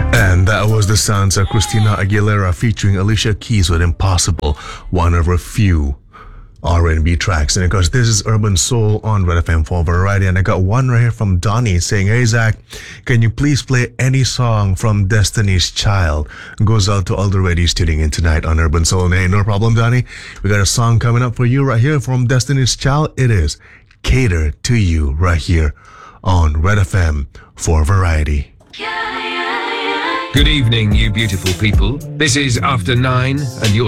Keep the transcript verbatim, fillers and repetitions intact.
And that was the sounds of Christina Aguilera featuring Alicia Keys with Impossible, one of her few R and B tracks. And of course, this is Urban Soul on Red F M for Variety. And I got one right here from Donnie saying, "Hey Zach, can you please play any song from Destiny's Child?" Goes out to all the ladies tuning in tonight on Urban Soul. And hey, no problem, Donnie. We got a song coming up for you right here from Destiny's Child. It is Cater to You right here on Red F M for Variety. Good evening, you beautiful people. This is After Nine, and you're